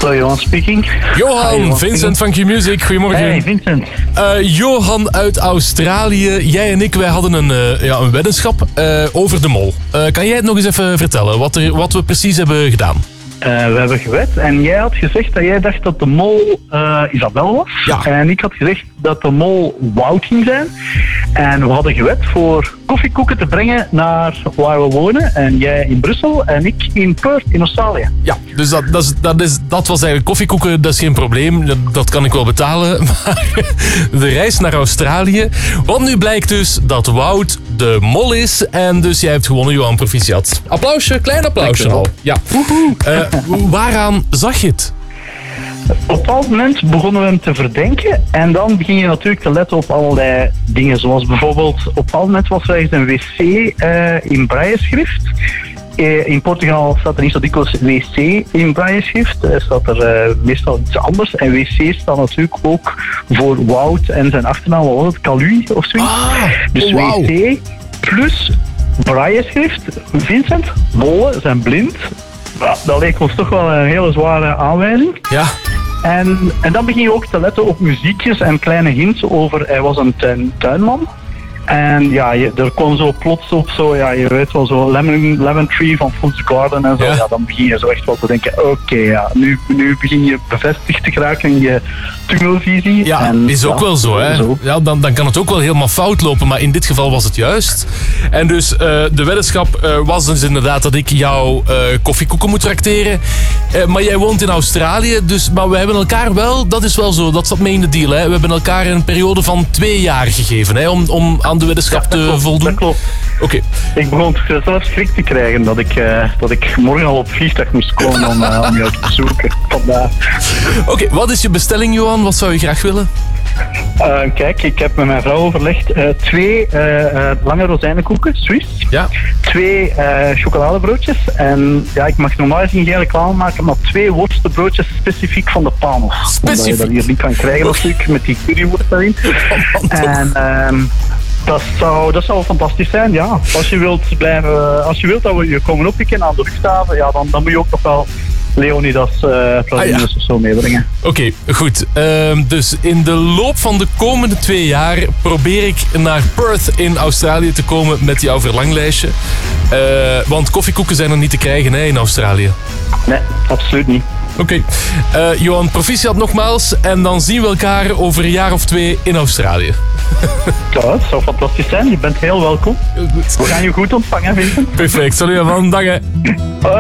Hallo, Johan speaking. Johan, Vincent van Q-Music, goedemorgen. Hey, Vincent. Johan uit Australië. Jij en ik, wij hadden een weddenschap over de mol. Kan jij het nog eens even vertellen, wat we precies hebben gedaan? We hebben gewed en jij had gezegd dat jij dacht dat de mol Isabel was. Ja. En ik had gezegd dat de mol Wout ging zijn. En we hadden gewed voor koffiekoeken te brengen naar waar we wonen. En jij in Brussel en ik in Perth in Australië. Ja, dus dat was eigenlijk koffiekoeken, dat is geen probleem. Dat kan ik wel betalen. Maar de reis naar Australië. Want nu blijkt dus dat Wout de mol is. En dus jij hebt gewonnen, Johan, proficiat. Applausje, klein applausje al. Ja. Waaraan zag je het? Op een bepaald moment begonnen we hem te verdenken. En dan begin je natuurlijk te letten op allerlei dingen. Zoals bijvoorbeeld, op een bepaald moment was er ergens een wc in brailleschrift. In Portugal staat er niet zo dikwijls wc in brailleschrift. Staat er meestal iets anders. En wc staat natuurlijk ook voor Wout en zijn achternaam, wat was het? Calu of zoiets. Dus wow. wc plus brailleschrift. Vincent, bollen zijn blind. Ja, dat leek ons toch wel een hele zware aanwijzing. Ja. En dan begin je ook te letten op muziekjes en kleine hints over hij was een tuinman. En ja, er kwam zo plots op zo, ja, je weet wel, zo Lemon Tree van Food's Garden en zo. Ja. Ja, dan begin je zo echt wel te denken, oké, ja, nu begin je bevestigd te geraken in je tunnelvisie. Ja, en, is ook wel zo, hè. Zo. Ja, dan kan het ook wel helemaal fout lopen, maar in dit geval was het juist. En dus de weddenschap was dus inderdaad dat ik jou koffiekoeken moet trakteren. Maar jij woont in Australië, maar we hebben elkaar wel, dat is wel zo, dat zat mee in de deal, hè. We hebben elkaar een periode van 2 jaar gegeven, hè, om aan de weddenschap te voldoen. Dat klopt. Oké. Ik begon zelfs schrik te krijgen dat ik morgen al op vliegtuig moest komen om jou te bezoeken. Vandaag. Oké, wat is je bestelling, Johan? Wat zou je graag willen? Kijk, ik heb met mijn vrouw overlegd 2 lange rozijnenkoeken, Swiss. Ja. 2 chocoladebroodjes. En ja, ik mag normaal gezien geen reclame maken, maar 2 worstenbroodjes specifiek van de Panos. Omdat je dat hier niet kan krijgen natuurlijk, met die curryworst daarin. En dat zou fantastisch zijn, ja. Als je wilt dat we je komen oppikken aan de luchthaven, ja, dan moet je ook nog wel Leonidas of zo meebrengen. Oké, goed. Dus in de loop van de komende 2 jaar probeer ik naar Perth in Australië te komen met jouw verlanglijstje. Want koffiekoeken zijn er niet te krijgen, hè, in Australië. Nee, absoluut niet. Oké. Johan, proficiat nogmaals. En dan zien we elkaar over een jaar of 2 in Australië. Ja, dat zou fantastisch zijn. Je bent heel welkom. We gaan je goed ontvangen, Vincent. Perfect. Salut, Johan. Dag, hè.